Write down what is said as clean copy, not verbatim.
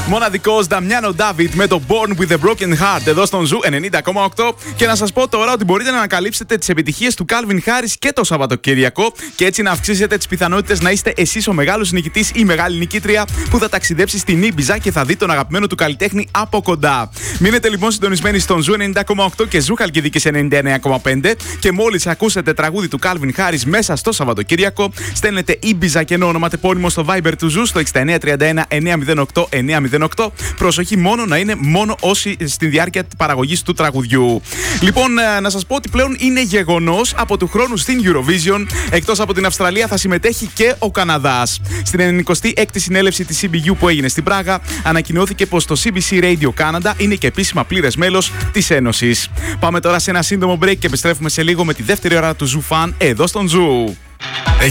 Μοναδικός Νταμιάνο Ντάβιτ με το Born with a Broken Heart εδώ στον Ζου 90,8. Και να σας πω τώρα ότι μπορείτε να ανακαλύψετε τις επιτυχίες του Calvin Harris και το Σαββατοκύριακο και έτσι να αυξήσετε τις πιθανότητες να είστε εσείς ο μεγάλος νικητής ή μεγάλη νικήτρια που θα ταξιδέψει στην Ήμπιζα και θα δει τον αγαπημένο του καλλιτέχνη από κοντά. Μείνετε λοιπόν συντονισμένοι στον Ζου 90,8 και Ζου Χαλκιδικής 99,5 και μόλις ακούσετε τραγούδι του Calvin Harris μέσα στο Σαββατοκύριακο, στέλνετε Ήμπιζα και ενώ ονοματεπώνυμο στο Viber του Ζου στο 6931 908 908. Προσοχή μόνο να είναι μόνο όσοι στη διάρκεια της παραγωγής του τραγουδιού. Λοιπόν, να σας πω ότι πλέον είναι γεγονός από του χρόνου στην Eurovision. Εκτός από την Αυστραλία θα συμμετέχει και ο Καναδάς. Στην 96η συνέλευση της CBU που έγινε στην Πράγα, ανακοινώθηκε πως το CBC Radio Canada είναι και επίσημα πλήρες μέλος της Ένωσης. Πάμε τώρα σε ένα σύντομο break και επιστρέφουμε σε λίγο με τη δεύτερη ώρα του Zoo Fan εδώ στον Zoo.